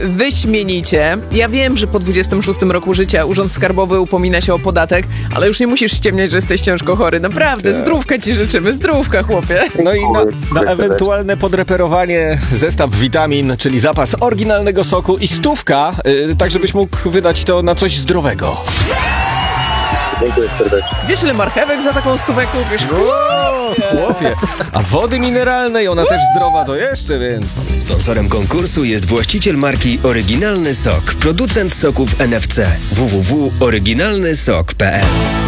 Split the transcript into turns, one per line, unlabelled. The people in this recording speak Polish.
wyśmienicie. Ja wiem, że po 26 roku życia Urząd Skarbowy upomina się o podatek, ale już nie musisz ściemniać, że jesteś ciężko chory. Naprawdę, zdrówka ci życzymy, zdrówka, chłopie.
No i na ewentualne podreperowanie zestaw witamin, czyli zapas oryginalnego soku i 100, tak żebyś mógł wydać to na coś zdrowego.
Dziękuję serdecznie.
Wiesz, ile marchewek za taką 100 kupisz?
Chłopie, a wody mineralnej, ona też zdrowa, to jeszcze więcej.
Sponsorem konkursu jest właściciel marki Oryginalny Sok, producent soków NFC. www.oryginalnysok.pl